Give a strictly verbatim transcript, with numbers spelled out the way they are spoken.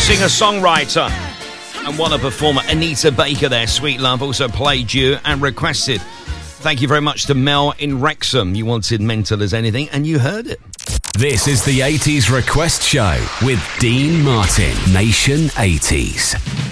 singer-songwriter and what a performer. Anita Baker there, Sweet Love, also played you and requested. Thank you very much to Mel in Wrexham. You wanted Mental as Anything and you heard it. This is the eighties Request Show with Dean Martin, Nation eighties.